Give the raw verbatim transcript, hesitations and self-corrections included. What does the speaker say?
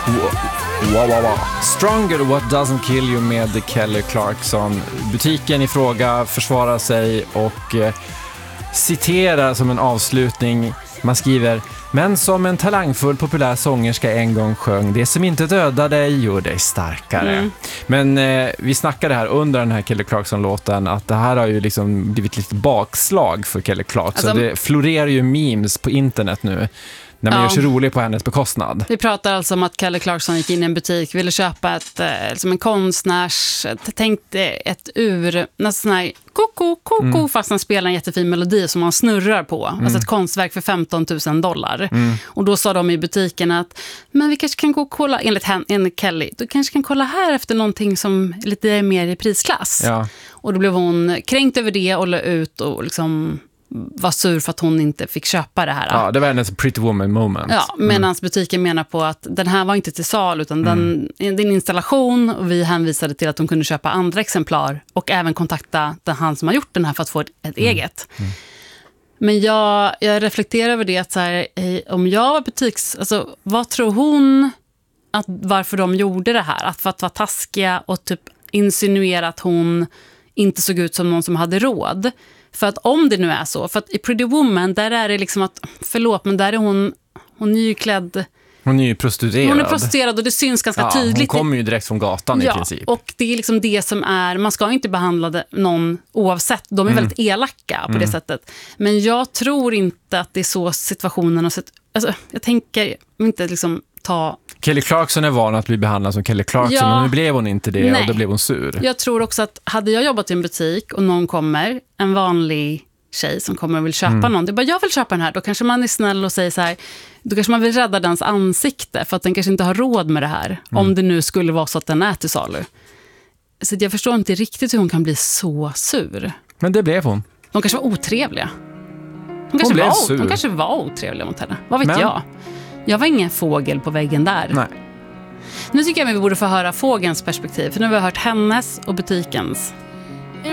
Wow, wow, wow. Stronger What Doesn't Kill You med Kelly Clarkson. Butiken i fråga försvarar sig och eh, citerar som en avslutning. Man skriver: men som en talangfull populär sångerska en gång sjöng, det som inte dödar dig gör dig starkare. Mm. Men eh, vi snackade här under den här Kelly Clarkson-låten att det här har ju liksom blivit lite bakslag för Kelly Clarkson. Alltså, det florerar ju memes på internet nu när man ja. gör sig rolig på hennes bekostnad. Vi pratar alltså om att Kelly Clarkson gick in i en butik, ville köpa ett, som en konstnärs, tänkte ett ur, nästan här koko, koko, mm. fast han spelar en jättefin melodi som han snurrar på. Mm. Alltså ett konstverk för femton tusen dollar. Mm. Och då sa de i butiken att, men vi kanske kan gå och kolla, enligt, henne, enligt Kelly, du kanske kan kolla här efter någonting som lite mer i prisklass. Ja. Och då blev hon kränkt över det och la ut och liksom var sur för att hon inte fick köpa det här. Ja, det var hennes Pretty Woman moment. Ja, medan mm. butiken menar på att den här var inte till sal utan den, mm. det är en installation och vi hänvisade till att de kunde köpa andra exemplar och även kontakta den han som har gjort den här för att få ett, ett mm. eget. Mm. Men jag, jag reflekterar över det att så här, om jag var butiks... Alltså, vad tror hon att varför de gjorde det här? Att för att vara taskiga och typ insinuera att hon inte såg ut som någon som hade råd. För att om det nu är så, för att i Pretty Woman där är det liksom att, förlåt men där är hon, hon är ju klädd... Hon är ju prostituerad. Hon är prostituerad och det syns ganska ja, tydligt. Hon kommer ju direkt från gatan ja, i princip. Och det är liksom det som är, man ska inte behandla någon oavsett. De är mm. väldigt elaka på mm. det sättet. Men jag tror inte att det är så situationen har sett. Alltså, jag tänker inte liksom ta... Kelly Clarkson är van att bli behandlad som Kelly Clarkson ja, och nu blev hon inte det nej. och då blev hon sur. Jag tror också att hade jag jobbat i en butik och någon kommer, en vanlig tjej som kommer och vill köpa mm. någon, det är bara jag vill köpa den här, då kanske man är snäll och säger så här, då kanske man vill rädda dens ansikte för att den kanske inte har råd med det här, mm. om det nu skulle vara så att den är till salu. Så jag förstår inte riktigt hur hon kan bli så sur. Men det blev hon. De kanske var otrevliga. De kanske, hon blev var, sur. de kanske var otrevliga mot henne. Vad vet Men... jag? Jag var ingen fågel på väggen där. Nej. Nu tycker jag att vi borde få höra fågelns perspektiv. För nu har vi hört hennes och butikens.